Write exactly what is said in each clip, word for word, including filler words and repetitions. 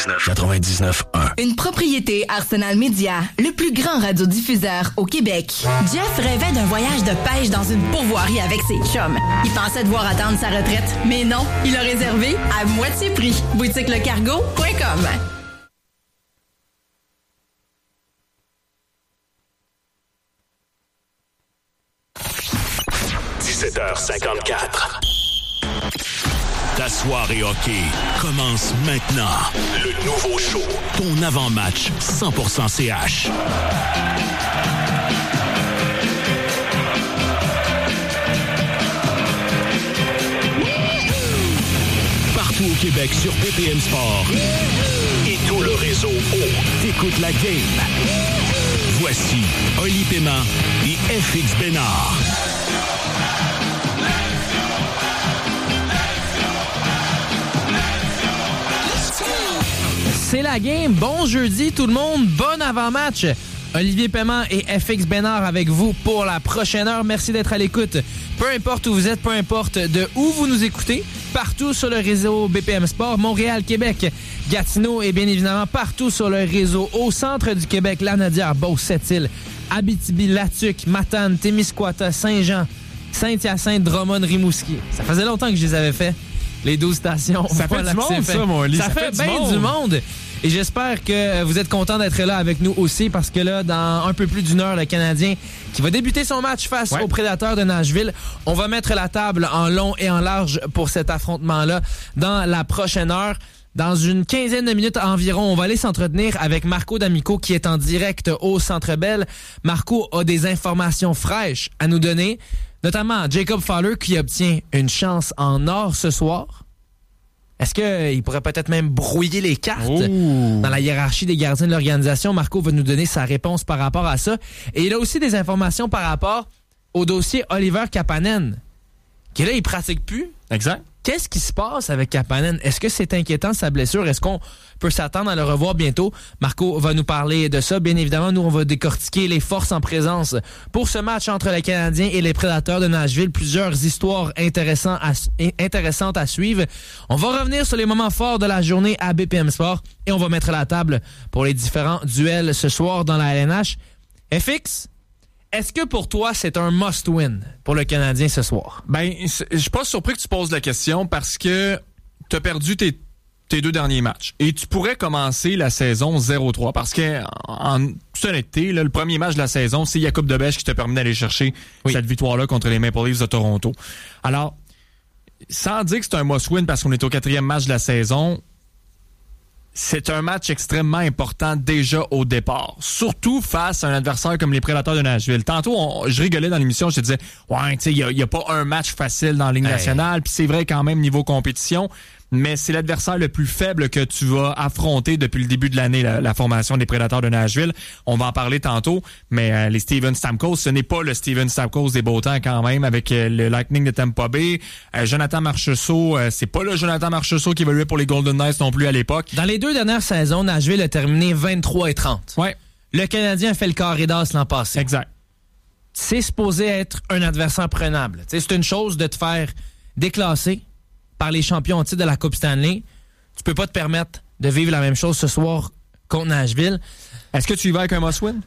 quatre-vingt-dix-neuf quatre-vingt-dix-neuf un. Une propriété Arsenal Média, le plus grand radiodiffuseur au Québec. Jeff rêvait d'un voyage de pêche dans une pourvoirie avec ses chums. Il pensait devoir attendre sa retraite, mais non, il a réservé à moitié prix. boutique le cargo point com. dix-sept heures cinquante-quatre. Ta soirée hockey commence maintenant. Le nouveau show, ton avant-match cent pour cent C H. Partout au Québec sur B P M Sport et tout le réseau O. T'écoutes la game. Voici Oli Paiement et F X Bénard. C'est la game. Bon jeudi tout le monde. Bon avant-match. Olivier Paiement et F X Bénard avec vous pour la prochaine heure. Merci d'être à l'écoute. Peu importe où vous êtes, peu importe de où vous nous écoutez, partout sur le réseau B P M Sport, Montréal, Québec, Gatineau et bien évidemment partout sur le réseau au centre du Québec, Lanaudière, Beauce, Sept-Îles, Abitibi, Latuc, Matane, Témiscouata, Saint-Jean, Saint-Hyacinthe, Drummond, Rimouski. Ça faisait longtemps que je les avais fait. Les douze stations. Ça fait du monde, ça, mon lit. Ça, ça fait, fait bien du monde. Et j'espère que vous êtes contents d'être là avec nous aussi parce que là, dans un peu plus d'une heure, le Canadien qui va débuter son match face ouais. aux Prédateurs de Nashville. On va mettre la table en long et en large pour cet affrontement-là dans la prochaine heure. Dans une quinzaine de minutes environ, on va aller s'entretenir avec Marco D'Amico qui est en direct au Centre Bell. Marco a des informations fraîches à nous donner, notamment Jacob Fowler qui obtient une chance en or ce soir. Est-ce qu'il pourrait peut-être même brouiller les cartes Ouh. dans la hiérarchie des gardiens de l'organisation? Marco va nous donner sa réponse par rapport à ça. Et il a aussi des informations par rapport au dossier Oliver Kapanen, qui là, il pratique plus. Exact. Qu'est-ce qui se passe avec Kapanen? Est-ce que c'est inquiétant sa blessure? Est-ce qu'on peut s'attendre à le revoir bientôt? Marco va nous parler de ça. Bien évidemment, nous, on va décortiquer les forces en présence pour ce match entre les Canadiens et les Prédateurs de Nashville. Plusieurs histoires intéressantes à, intéressantes à suivre. On va revenir sur les moments forts de la journée à B P M Sport et on va mettre la table pour les différents duels ce soir dans la L N H. F X? Est-ce que pour toi, c'est un must-win pour le Canadien ce soir? Ben, je suis pas surpris que tu poses la question parce que tu as perdu tes, tes deux derniers matchs. Et tu pourrais commencer la saison zéro trois parce que, en toute honnêteté, là, le premier match de la saison, c'est Jakub Dobeš qui t'a permis d'aller chercher oui. cette victoire-là contre les Maple Leafs de Toronto. Alors, sans dire que c'est un must-win parce qu'on est au quatrième match de la saison, c'est un match extrêmement important déjà au départ. Surtout face à un adversaire comme les Prédateurs de Nashville. Tantôt, on, je rigolais dans l'émission, je te disais, ouais, tu sais, il n'y a, a pas un match facile dans la Ligue hey. nationale, puis c'est vrai quand même niveau compétition, mais c'est l'adversaire le plus faible que tu vas affronter depuis le début de l'année, la, la formation des Prédateurs de Nashville. On va en parler tantôt, mais euh, les Steven Stamkos, ce n'est pas le Steven Stamkos des beaux temps quand même, avec euh, le Lightning de Tampa Bay. Euh, Jonathan Marchessault, euh, c'est pas le Jonathan Marchessault qui évoluait pour les Golden Knights non plus à l'époque. Dans les deux dernières saisons, Nashville a terminé vingt-trois et trente. Ouais. Le Canadien a fait le carré d'as l'an passé. Exact. C'est supposé être un adversaire prenable. T'sais, c'est une chose de te faire déclasser par les champions en titre de la Coupe Stanley. Tu peux pas te permettre de vivre la même chose ce soir contre Nashville. Est-ce que tu y vas avec un must-win?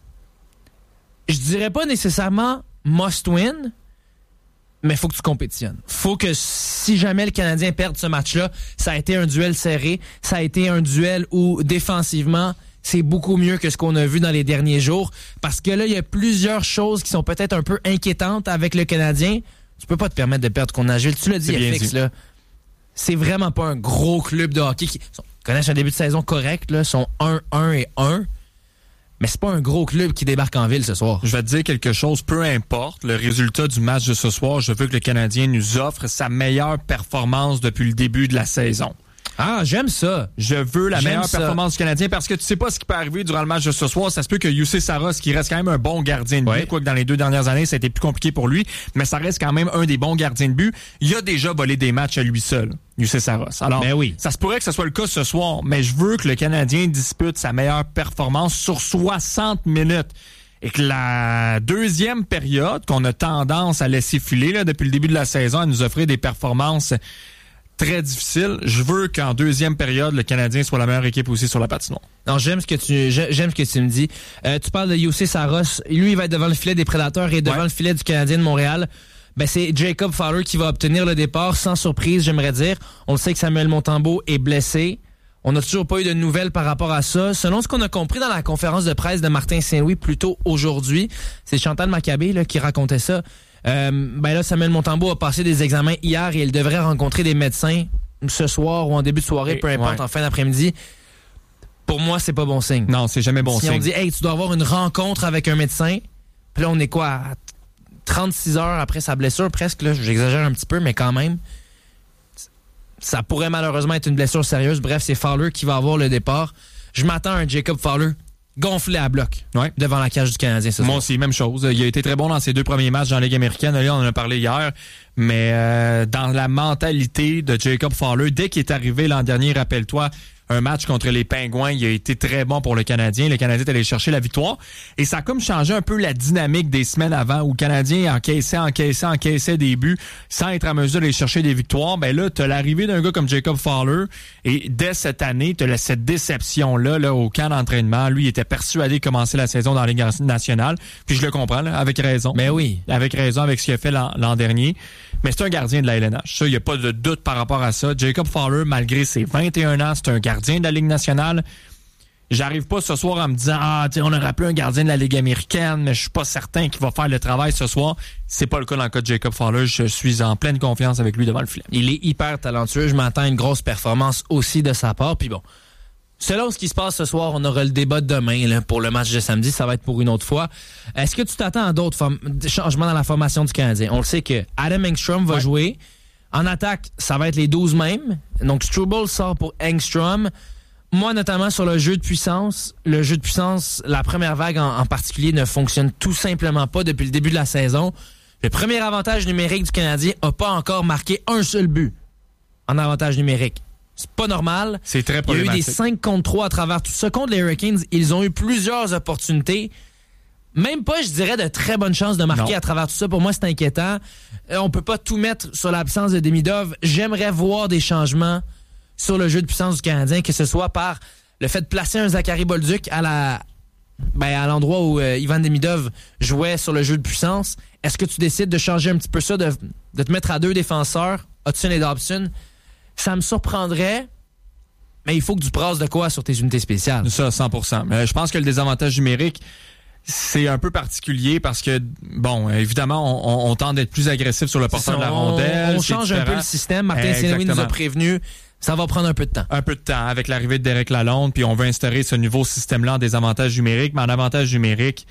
Je dirais pas nécessairement must-win, mais il faut que tu compétitionnes. Faut que si jamais le Canadien perd ce match-là, ça a été un duel serré, ça a été un duel où défensivement, c'est beaucoup mieux que ce qu'on a vu dans les derniers jours. Parce que là, il y a plusieurs choses qui sont peut-être un peu inquiétantes avec le Canadien. Tu peux pas te permettre de perdre contre Nashville. Tu l'as dit, F X, là. C'est vraiment pas un gros club de hockey qui sont, connaissent un début de saison correct, là. Sont un un et un. Mais c'est pas un gros club qui débarque en ville ce soir. Je vais te dire quelque chose. Peu importe le résultat du match de ce soir, je veux que le Canadien nous offre sa meilleure performance depuis le début de la saison. Ah, j'aime ça. Je veux la j'aime meilleure ça. performance du Canadien parce que tu sais pas ce qui peut arriver durant le match de ce soir. Ça se peut que Jussi Saros, qui reste quand même un bon gardien de but, ouais. quoique dans les deux dernières années, ça a été plus compliqué pour lui, mais ça reste quand même un des bons gardiens de but. Il a déjà volé des matchs à lui seul, Jussi Saros. Alors, ben oui. ça se pourrait que ce soit le cas ce soir, mais je veux que le Canadien dispute sa meilleure performance sur soixante minutes. Et que la deuxième période, qu'on a tendance à laisser filer là, depuis le début de la saison, à nous offrir des performances très difficile. Je veux qu'en deuxième période, le Canadien soit la meilleure équipe aussi sur la patinoire. Non, j'aime ce que tu j'aime ce que tu me dis. Euh, tu parles de Jussi Saros. Lui, il va être devant le filet des Prédateurs et devant ouais. le filet du Canadien de Montréal. Ben, c'est Jacob Fowler qui va obtenir le départ, sans surprise, j'aimerais dire. On le sait que Samuel Montembeault est blessé. On n'a toujours pas eu de nouvelles par rapport à ça. Selon ce qu'on a compris dans la conférence de presse de Martin Saint-Louis plus tôt aujourd'hui, c'est Chantal Maccabé là, qui racontait ça. Euh, ben là, Samuel Montembeault a passé des examens hier et il devrait rencontrer des médecins ce soir ou en début de soirée, peu importe, ouais. en fin d'après-midi. Pour moi, c'est pas bon signe. Non, c'est jamais bon si signe. Si on dit, hey, tu dois avoir une rencontre avec un médecin, puis là, on est quoi, à trente-six heures après sa blessure, presque, là, j'exagère un petit peu, mais quand même, ça pourrait malheureusement être une blessure sérieuse. Bref, c'est Fowler qui va avoir le départ. Je m'attends à un Jacob Fowler gonflé à bloc ouais. devant la cage du Canadien. Ce Moi soir. aussi, même chose. Il a été très bon dans ses deux premiers matchs dans la Ligue américaine. Là, on en a parlé hier. Mais euh, dans la mentalité de Jacob Fowler, dès qu'il est arrivé l'an dernier, rappelle-toi, un match contre les Pingouins, il a été très bon pour le Canadien. Le Canadien est allé chercher la victoire. Et ça a comme changé un peu la dynamique des semaines avant où le Canadien encaissait, encaissait, encaissait des buts sans être à mesure d'aller chercher des victoires. Ben là, t'as l'arrivée d'un gars comme Jacob Fowler et dès cette année, t'as cette déception-là là, au camp d'entraînement. Lui, il était persuadé de commencer la saison dans la Ligue nationale. Puis je le comprends, là, avec raison. Mais oui. Avec raison, avec ce qu'il a fait l'an, l'an dernier. Mais c'est un gardien de la L N H. Ça, il n'y a pas de doute par rapport à ça. Jacob Fowler, malgré ses vingt et un ans, c'est un gardien de la Ligue nationale. J'arrive pas ce soir en me disant « Ah, tu sais, on aurait appelé un gardien de la Ligue américaine, mais je suis pas certain qu'il va faire le travail ce soir. » C'est pas le cas dans le cas de Jacob Fowler. Je suis en pleine confiance avec lui devant le filet. Il est hyper talentueux. Je m'attends à une grosse performance aussi de sa part. Puis bon, selon ce qui se passe ce soir, on aura le débat de demain là, pour le match de samedi. Ça va être pour une autre fois. Est-ce que tu t'attends à d'autres form- changements dans la formation du Canadien? On le sait que Adam Engstrom va ouais. jouer. En attaque, ça va être les douze mêmes. Donc, Struble sort pour Engstrom. Moi, notamment sur le jeu de puissance, le jeu de puissance, la première vague en, en particulier ne fonctionne tout simplement pas depuis le début de la saison. Le premier avantage numérique du Canadien n'a pas encore marqué un seul but en avantage numérique. C'est pas normal. C'est très problématique. Il y a eu des cinq contre trois à travers tout ça. Contre les Hurricanes, ils ont eu plusieurs opportunités. Même pas, je dirais, de très bonnes chances de marquer non. à travers tout ça. Pour moi, c'est inquiétant. Euh, on peut pas tout mettre sur l'absence de Demidov. J'aimerais voir des changements sur le jeu de puissance du Canadien, que ce soit par le fait de placer un Zachary Bolduc à la ben, à l'endroit où euh, Ivan Demidov jouait sur le jeu de puissance. Est-ce que tu décides de changer un petit peu ça, de, de te mettre à deux défenseurs, Hudson et Dobson? Ça me surprendrait, mais il faut que tu brasses de quoi sur tes unités spéciales. Ça, cent pour cent. Mais je pense que le désavantage numérique, c'est un peu particulier parce que, bon, évidemment, on, on tente d'être plus agressif sur le porteur de la rondelle. On, on change différent. un peu le système. Martin Saint-Louis nous a prévenu. Ça va prendre un peu de temps. Un peu de temps avec l'arrivée de Derek Lalonde, puis on veut instaurer ce nouveau système-là en désavantage numérique. Mais en avantage numérique,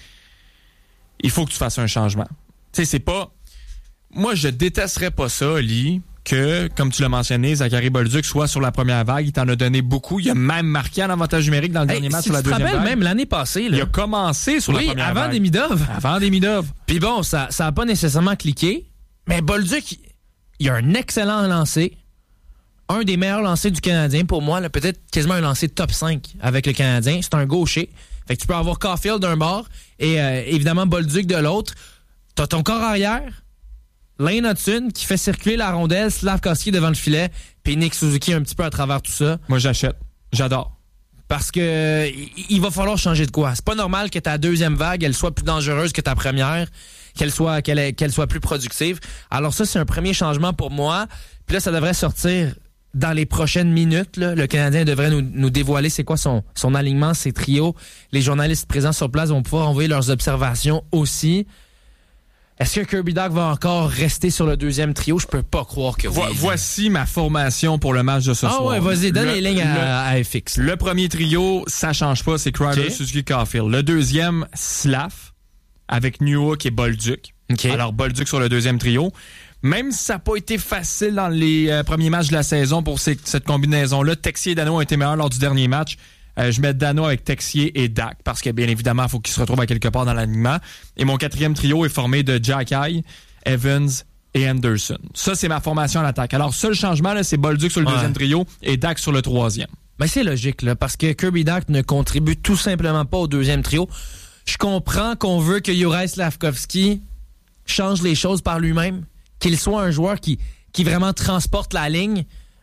il faut que tu fasses un changement. Tu sais, c'est pas... Moi, je détesterais pas ça, Oli, que, comme tu l'as mentionné, Zachary Bolduc soit sur la première vague. Il t'en a donné beaucoup. Il a même marqué en avantage numérique dans le hey, dernier match si sur la deuxième vague. Tu te rappelles, même l'année passée, là, il a commencé sur oui, la première avant vague. Demidov. Avant Demidov. Puis bon, ça ça a pas nécessairement cliqué, mais Bolduc, il a un excellent lancé. Un des meilleurs lancers du Canadien pour moi, là, peut-être quasiment un lancer top cinq avec le Canadien. C'est un gaucher. Fait que tu peux avoir Caulfield d'un bord et euh, évidemment Bolduc de l'autre. T'as ton corps arrière, Lane Hudson qui fait circuler la rondelle, Slavkovski devant le filet, puis Nick Suzuki un petit peu à travers tout ça. Moi, j'achète. J'adore. Parce que il va falloir changer de quoi. C'est pas normal que ta deuxième vague, elle soit plus dangereuse que ta première, qu'elle soit, qu'elle, qu'elle soit plus productive. Alors ça, c'est un premier changement pour moi. Puis là, ça devrait sortir dans les prochaines minutes. Là. Le Canadien devrait nous, nous dévoiler c'est quoi son, son alignement, ses trios. Les journalistes présents sur place vont pouvoir envoyer leurs observations aussi. Est-ce que Kirby Dach va encore rester sur le deuxième trio? Je peux pas croire que Vo- oui. Voici ma formation pour le match de ce ah soir. Ah ouais, vas-y, donne le, les lignes le, à, à F X. Le premier trio, ça change pas, c'est Kreider, okay. Suzuki, Caulfield. Le deuxième, Slav, avec Newhook et Bolduc. Okay. Alors, Bolduc sur le deuxième trio. Même si ça n'a pas été facile dans les euh, premiers matchs de la saison pour ces, cette combinaison-là, Texier et Dano ont été meilleurs lors du dernier match. Euh, je mets Dano avec Texier et Dach parce que, bien évidemment, il faut qu'ils se retrouvent à quelque part dans l'alignement. Et mon quatrième trio est formé de Jacky, Evans et Anderson. Ça, c'est ma formation à l'attaque. Alors, seul changement, là, c'est Bolduc sur le ouais. deuxième trio et Dach sur le troisième. Ben, c'est logique, là, parce que Kirby Dach ne contribue tout simplement pas au deuxième trio. Je comprends qu'on veut que Juraj Slavkovski change les choses par lui-même, qu'il soit un joueur qui, qui vraiment transporte la ligne,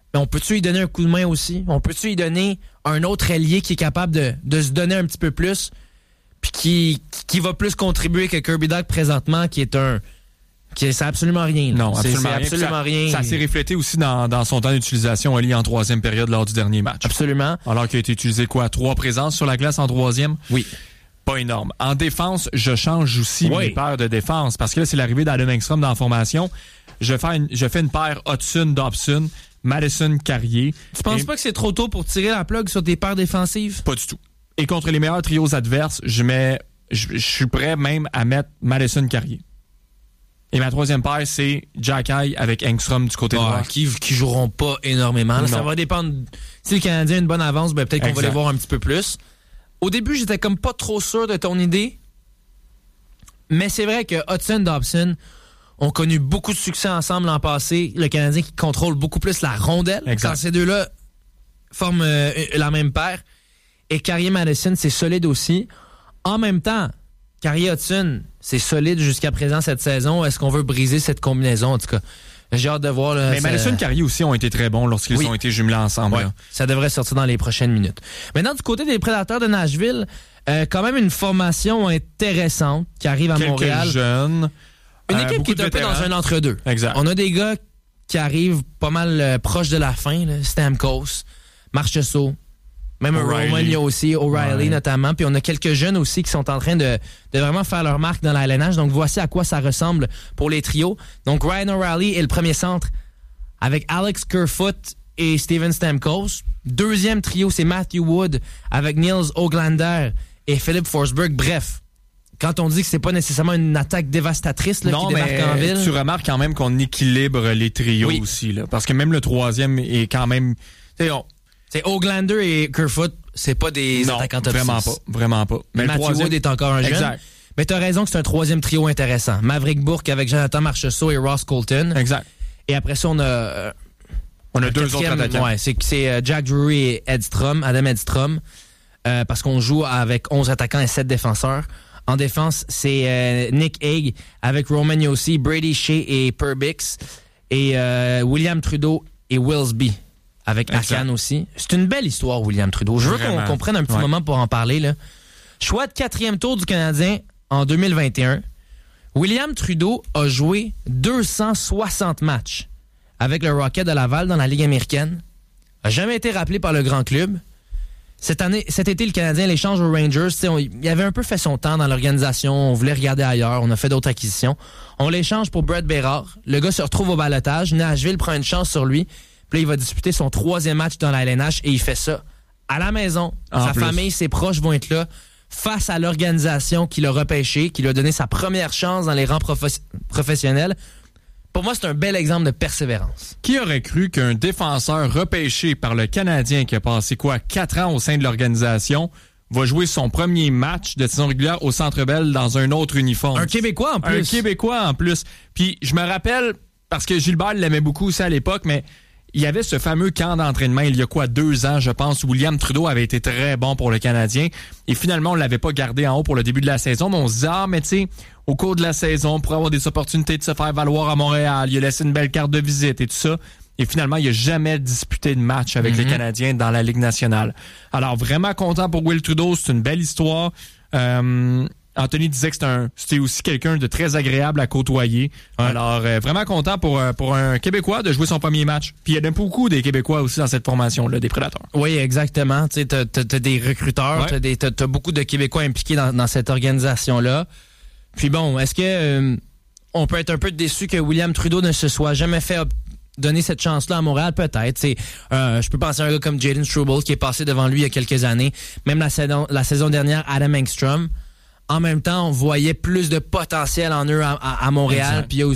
mais on peut-tu lui donner un coup de main aussi? On peut-tu lui donner un autre ailier qui est capable de, de se donner un petit peu plus, puis qui, qui va plus contribuer que Kirby Dach présentement, qui est un... qui c'est absolument rien. Là. Non, absolument, c'est, c'est rien. absolument ça, rien. Ça s'est reflété aussi dans, dans son temps d'utilisation, Ali, en troisième période lors du dernier match. Absolument. Alors qu'il a été utilisé, quoi, trois présences sur la glace en troisième? Oui. Pas énorme. En défense, je change aussi oui. mes paires de défense, parce que là, c'est l'arrivée d'Adam Engstrom dans la formation. Je fais une, je fais une paire Hudson-Dobson, Madison-Carrier. Tu penses et... pas que c'est trop tôt pour tirer la plug sur tes paires défensives? Pas du tout. Et contre les meilleurs trios adverses, je mets, je, je suis prêt même à mettre Madison-Carrier. Et ma troisième paire, c'est Jack-Eye avec Engstrom du côté ah, droit. Qui, qui joueront pas énormément. Là, ça va dépendre. Si le Canadien a une bonne avance, ben peut-être qu'on exact. va les voir un petit peu plus. Au début, j'étais comme pas trop sûr de ton idée. Mais c'est vrai que Hudson et Dobson ont connu beaucoup de succès ensemble l'an passé. Le Canadien qui contrôle beaucoup plus la rondelle. Exact. Quand ces deux-là forment euh, la même paire. Et Carrier-Madison, c'est solide aussi. En même temps, Carrier-Hudson, c'est solide jusqu'à présent cette saison. Est-ce qu'on veut briser cette combinaison? En tout cas, j'ai hâte de voir. Là, mais ça... Madison et Carrier aussi ont été très bons lorsqu'ils oui. ont été jumelés ensemble. Ouais. Ça devrait sortir dans les prochaines minutes. Maintenant, du côté des Prédateurs de Nashville, euh, quand même une formation intéressante qui arrive à Quelques Montréal. jeunes. Une euh, équipe qui est un peu dans un entre-deux. Exact. On a des gars qui arrivent pas mal euh, proches de la fin. Là. Stamkos, Marchessault. Même Roman, il y a aussi O'Reilly ouais. notamment. Puis on a quelques jeunes aussi qui sont en train de, de vraiment faire leur marque dans la L N H. Donc voici à quoi ça ressemble pour les trios. Donc Ryan O'Reilly est le premier centre avec Alex Kerfoot et Steven Stamkos. Deuxième trio, c'est Matthew Wood avec Niels Höglander et Philip Forsberg. Bref, quand on dit que c'est pas nécessairement une attaque dévastatrice là, non, qui débarque mais en ville. Tu remarques quand même qu'on équilibre les trios oui. aussi. Là, parce que même le troisième est quand même... On, C'est Höglander et Kerfoot, c'est pas des non, attaquants top vraiment six. pas, vraiment pas. Mais, mais Matthew troisième... Wood est encore un jeune. Exact. Mais t'as raison que c'est un troisième trio intéressant. Maverick Bourque avec Jonathan Marchessault et Ross Colton. Exact. Et après ça, on a... Euh, on a deux autres attaquants. Ouais, c'est, c'est Jack Drury et Edstrom, Adam Edstrom, euh, parce qu'on joue avec onze attaquants et sept défenseurs. En défense, c'est euh, Nick Hague avec Roman Josi, Brady Shea et Perbix, et euh, William Trudeau et Willsby. Avec Akan aussi. C'est une belle histoire, William Trudeau. Je veux Vraiment. qu'on, qu'on prenne un petit ouais. moment pour en parler. Là. Choix de quatrième tour du Canadien en deux mille vingt et un. William Trudeau a joué deux cent soixante matchs avec le Rocket de Laval dans la Ligue américaine. A jamais été rappelé par le grand club. Cette année, cet été, le Canadien l'échange aux Rangers. On, il avait un peu fait son temps dans l'organisation. On voulait regarder ailleurs. On a fait d'autres acquisitions. On l'échange pour Brett Bérard. Le gars se retrouve au balotage. Nashville prend une chance sur lui. Puis là, il va disputer son troisième match dans la L N H et il fait ça à la maison. En sa plus. famille, ses proches vont être là face à l'organisation qui l'a repêché, qui lui a donné sa première chance dans les rangs prof- professionnels. Pour moi, c'est un bel exemple de persévérance. Qui aurait cru qu'un défenseur repêché par le Canadien qui a passé quoi quatre ans au sein de l'organisation va jouer son premier match de saison régulière au Centre Bell dans un autre uniforme? Un Québécois en plus. Un Québécois en plus. Puis je me rappelle, parce que Gilbert l'aimait beaucoup aussi à l'époque, mais il y avait ce fameux camp d'entraînement il y a quoi, deux ans, je pense, où William Trudeau avait été très bon pour le Canadien. Et finalement, on l'avait pas gardé en haut pour le début de la saison, mais on se disait, ah, mais tu sais, au cours de la saison, pour avoir des opportunités de se faire valoir à Montréal, il a laissé une belle carte de visite et tout ça. Et finalement, il a jamais disputé de match avec mm-hmm. les Canadiens dans la Ligue nationale. Alors, vraiment content pour Will Trudeau, c'est une belle histoire. Euh... Anthony disait que c'était, un, c'était aussi quelqu'un de très agréable à côtoyer. Ouais. Alors, euh, vraiment content pour, pour un Québécois de jouer son premier match. Puis il y en a beaucoup des Québécois aussi dans cette formation-là, des Prédateurs. Oui, exactement. Tu sais, t'as, t'as, t'as des recruteurs, ouais. t'as, des, t'as, t'as beaucoup de Québécois impliqués dans, dans cette organisation-là. Puis bon, est-ce que euh, on peut être un peu déçu que William Trudeau ne se soit jamais fait op- donner cette chance-là à Montréal? Peut-être. C'est, euh, je peux penser à un gars comme Jayden Struble qui est passé devant lui il y a quelques années. Même la saison, la saison dernière, Adam Engstrom. En même temps, on voyait plus de potentiel en eux à, à, à Montréal. Puis il y a